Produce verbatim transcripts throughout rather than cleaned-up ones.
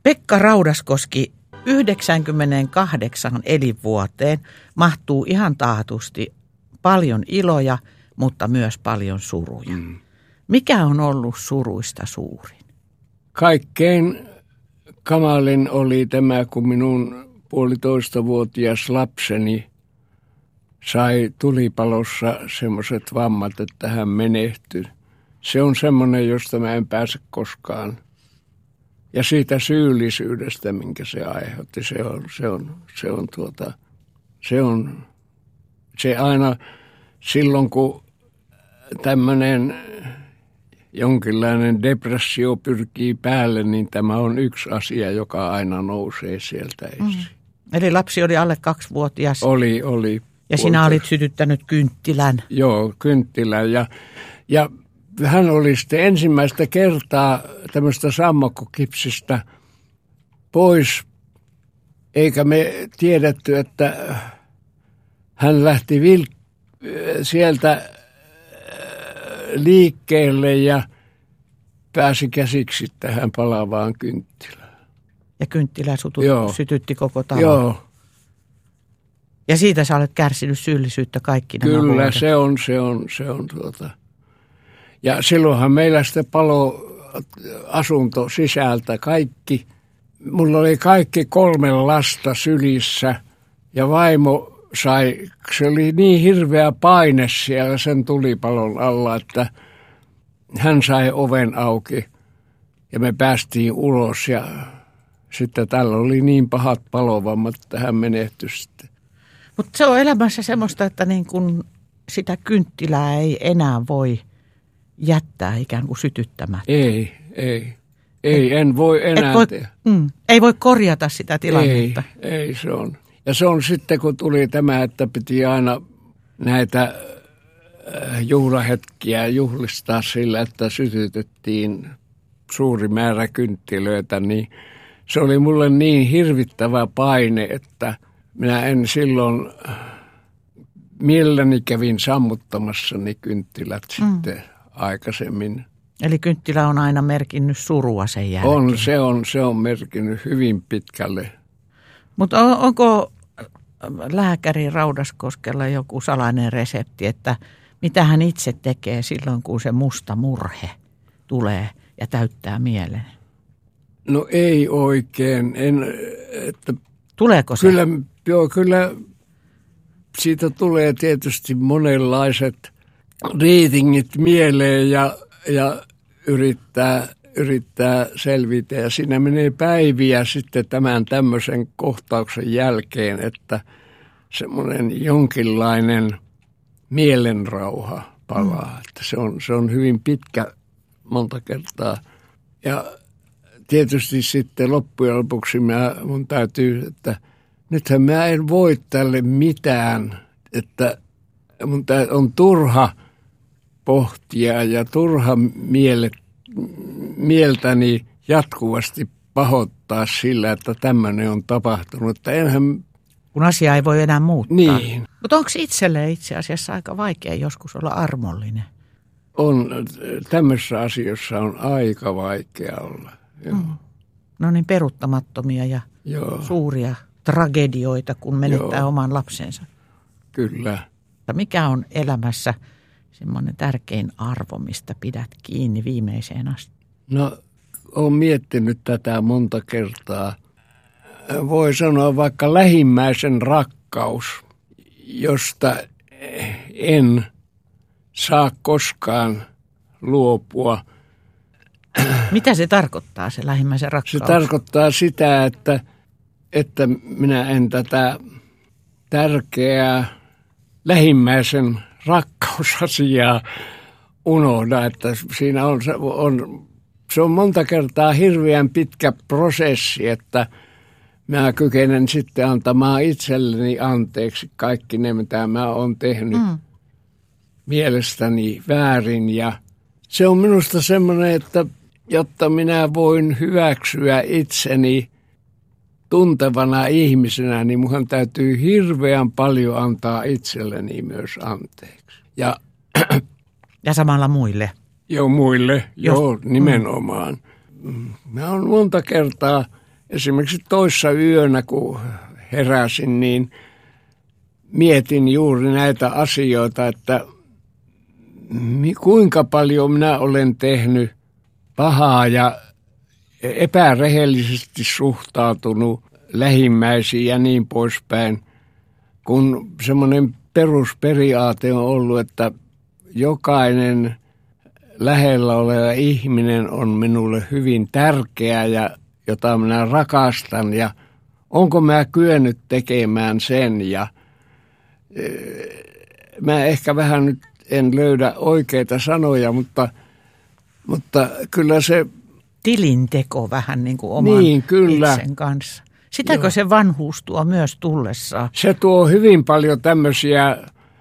Pekka Raudaskoski, yhdeksänkymmentäkahdeksan elinvuoteen mahtuu ihan taatusti paljon iloja, mutta myös paljon suruja. Mm. Mikä on ollut suruista suurin? Kaikkein kamalin oli tämä, kun minun puolitoistavuotias lapseni sai tulipalossa semmoiset vammat, että hän menehtyi. Se on semmoinen, josta mä en pääse koskaan. Ja siitä syyllisyydestä, minkä se aiheutti, se on, se on, se on tuota, se on, se aina silloin, kun tämmöinen jonkinlainen depressio pyrkii päälle, niin tämä on yksi asia, joka aina nousee sieltä esiin. Mm. Eli lapsi oli alle kaksivuotias. Oli, oli. Ja sinä olit sytyttänyt kynttilän. Joo, kynttilän. Ja, ja hän oli sitten ensimmäistä kertaa tämmöistä sammakkokipsistä pois, eikä me tiedetty, että hän lähti vil- sieltä liikkeelle ja pääsi käsiksi tähän palavaan kynttilään. Ja kynttilä sutu- sytytti koko talon. Joo. Ja siitä sä olet kärsinyt syyllisyyttä kaikki nämä Kyllä, vuodet. se on, se on, se on tuota. Ja silloinhan meillä sitten palo asunto sisältä kaikki. Mulla oli kaikki kolme lasta sylissä ja vaimo sai, se oli niin hirveä paine siellä sen tulipalon alla, että hän sai oven auki ja me päästiin ulos ja sitten tällä oli niin pahat palovammat, että hän menehtyi sitten. Mutta se on elämässä semmoista, että niin kun sitä kynttilää ei enää voi jättää ikään kuin sytyttämättä. Ei, ei. Ei, et, en voi enää voi, tehdä. Mm, ei voi korjata sitä tilannetta. Ei, ei se on. Ja se on sitten, kun tuli tämä, että piti aina näitä juhlahetkiä juhlistaa sillä, että sytytettiin suuri määrä kynttilöitä, niin se oli mulle niin hirvittävä paine, että minä en silloin mielelläni kävin sammuttamassa ne kynttilät mm. sitten aikaisemmin. Eli kynttilä on aina merkinnyt surua sen jälkeen. On, se on, se on merkinnyt hyvin pitkälle. Mutta on, onko lääkäri Raudaskoskella joku salainen resepti, että mitä hän itse tekee silloin, kun se musta murhe tulee ja täyttää mielen? No ei oikein. En, että Tuleeko se? Kyllä, joo, kyllä siitä tulee tietysti monenlaiset riitingit mieleen ja, ja yrittää, yrittää selvitä. Ja siinä menee päiviä sitten tämän tämmöisen kohtauksen jälkeen, että semmoinen jonkinlainen mielenrauha palaa. Mm. Että se on, se on hyvin pitkä monta kertaa. Ja tietysti sitten loppujen lopuksi mä, mun täytyy, että nythän mä en voi tälle mitään, että mun tää, on turha pohtia ja turha mielet, mieltäni jatkuvasti pahoittaa sillä, että tämmöinen on tapahtunut. Että enhän... Kun asia ei voi enää muuttaa. Niin. Mutta onko itselle itse asiassa aika vaikea joskus olla armollinen? On, tämmöisessä asiassa on aika vaikea olla. Mm. No niin, peruuttamattomia ja Joo. suuria tragedioita, kun menettää Joo. oman lapsensa. Kyllä. Mikä on elämässä semmoinen tärkein arvo, mistä pidät kiinni viimeiseen asti? No, olen miettinyt tätä monta kertaa. Voi sanoa vaikka lähimmäisen rakkaus, josta en saa koskaan luopua. Mitä se tarkoittaa, se lähimmäisen rakkaus? Se tarkoittaa sitä, että, että minä en tätä tärkeää lähimmäisen rakkausasiaa unohda. Että siinä on, on, se on monta kertaa hirveän pitkä prosessi, että mä kykenen sitten antamaan itselleni anteeksi kaikki ne, mitä mä oon tehnyt mm. mielestäni väärin. Ja se on minusta semmoinen, että jotta minä voin hyväksyä itseni tuntevana ihmisenä, niin minun täytyy hirveän paljon antaa itselleni myös anteeksi. Ja, ja samalla muille. Joo, muille. Jos, joo, nimenomaan. Mm. Mä oon monta kertaa esimerkiksi toissa yönä, kun heräsin, niin mietin juuri näitä asioita, että kuinka paljon minä olen tehnyt pahaa ja epärehellisesti suhtautunut lähimmäisiin ja niin poispäin, kun semmoinen perusperiaate on ollut, että jokainen lähellä oleva ihminen on minulle hyvin tärkeä ja jota minä rakastan ja onko mä kyennyt tekemään sen ja e, mä ehkä vähän nyt en löydä oikeita sanoja, mutta, mutta kyllä se tilinteko vähän niin kuin oman niin, kyllä. itsen kanssa. Sitäkö Joo. se vanhuus tuo myös tullessaan? Se tuo hyvin paljon tämmöisiä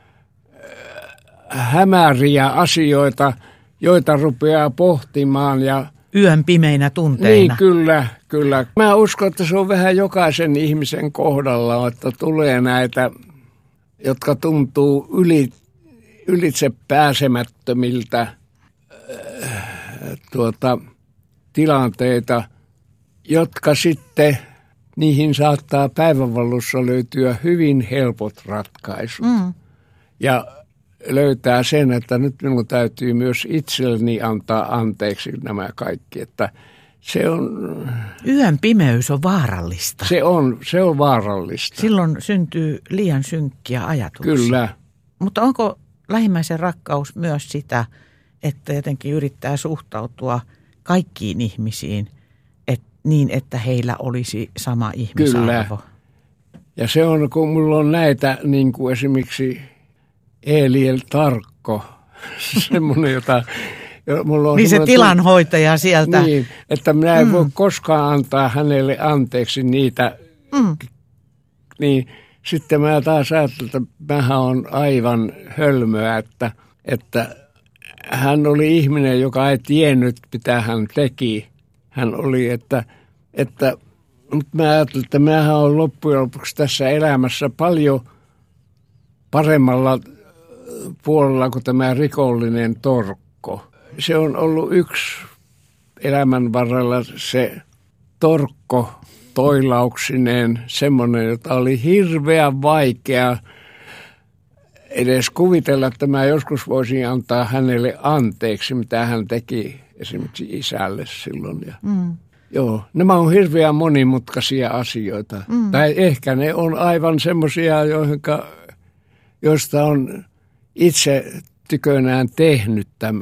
hämäriä asioita, joita rupeaa pohtimaan. Ja yön pimeinä tunteina. Niin, kyllä, kyllä. Mä uskon, että se on vähän jokaisen ihmisen kohdalla, että tulee näitä, jotka tuntuu yli, ylitse pääsemättömiltä äh, tuota, tilanteita, jotka sitten, niihin saattaa päivänvalossa löytyä hyvin helpot ratkaisut. Mm. Ja löytää sen, että nyt minun täytyy myös itselleni antaa anteeksi nämä kaikki, että se on... Yön pimeys on vaarallista. Se on, se on vaarallista. Silloin syntyy liian synkkiä ajatuksia. Kyllä. Mutta onko lähimmäisen rakkaus myös sitä, että jotenkin yrittää suhtautua kaikkiin ihmisiin et, niin, että heillä olisi sama ihmisarvo? Kyllä. Ja se on, kun mulla on näitä, niin kuin esimerkiksi Eliel Tarkko, semmoinen, jota... Mulla on niin se tilanhoitaja sieltä. Niin, että minä en mm. voi koskaan antaa hänelle anteeksi niitä. Mm. Niin sitten mä taas ajattelin, että mähän on aivan hölmöä, että, että hän oli ihminen, joka ei tiennyt, mitä hän teki. Hän oli, että, että mutta mä ajattelin, että mähän on loppujen lopuksi tässä elämässä paljon paremmalla puolella kuin tämä rikollinen Torkko. Se on ollut yksi elämän varrella se Torkko toilauksineen, semmoinen, jota oli hirveän vaikea edes kuvitella, että mä joskus voisin antaa hänelle anteeksi, mitä hän teki esimerkiksi isälle silloin. Ja mm. Joo, nämä on hirveän monimutkaisia asioita. Mm. Tai ehkä ne on aivan semmoisia, joista on itse tykönään tehnyt tämän